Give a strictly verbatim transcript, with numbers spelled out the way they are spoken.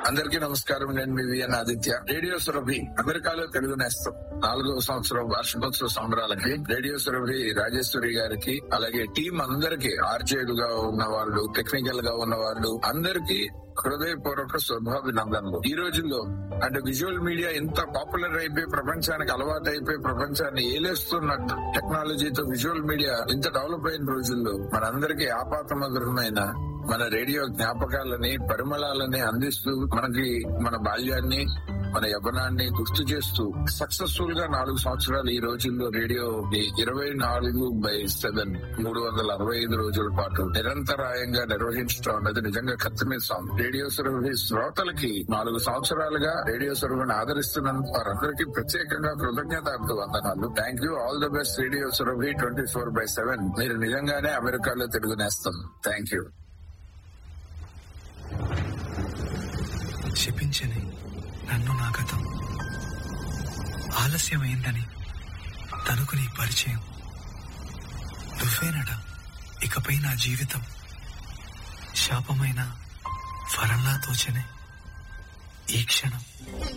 అందరికీ నమస్కారం. నేను మీ విఎన్ ఆదిత్య. రేడియో సురభి అమెరికాలో తెలుగు నేస్తం నాలుగవ సంవత్సరం వార్షికోత్సవ సంబరాలకి రేడియో సురభి రాజేశ్వరి గారికి, అలాగే టీం అందరికి, ఆర్జేలుగా ఉన్న వాళ్ళు, టెక్నికల్ గా ఉన్న వాళ్ళు అందరికీ హృదయపూర్వక శుభాభినందనలు. ఈ రోజుల్లో అంటే విజువల్ మీడియా ఎంత పాపులర్ అయిపోయి ప్రపంచానికి అలవాటు అయిపోయి ప్రపంచాన్ని ఏలేస్తున్న టెక్నాలజీతో విజువల్ మీడియా ఇంత డెవలప్ అయిన రోజుల్లో మనందరికీ ఆపాతమధురమైన మన రేడియో జ్ఞాపకాలని, పరిమళాలని అందిస్తూ మనకి మన బాల్యాన్ని, మన యవ్వనాన్ని గుర్తు చేస్తూ సక్సెస్ఫుల్ గా నాలుగు సంవత్సరాలు ఈ రోజుల్లో రేడియో ఇరవై నాలుగు బై సెవెన్ మూడు వందల అరవై ఐదు రోజుల పాటు నిరంతరాయంగా నిర్వహించడం అన్నది నిజంగా కత్తి మీద సాగు. రేడియో సురభి శ్రోతలకి నాలుగు సంవత్సరాలుగా రేడియో సురభిని ఆదరిస్తున్నందుకు వారందరికీ ప్రత్యేకంగా కృతజ్ఞతార్థ వందనాలు. Thank you. All the best radio Surabhi twenty four by seven. మీరు నిజంగానే అమెరికాలో తెలుగు నేస్తం. Thank you. శపించని నన్ను నా గతం, ఆలస్యమైందని తనకు నీ పరిచయం, నువ్వేనట ఇకపై నా జీవితం, శాపమైన వరంలా తోచనే ఈ క్షణం.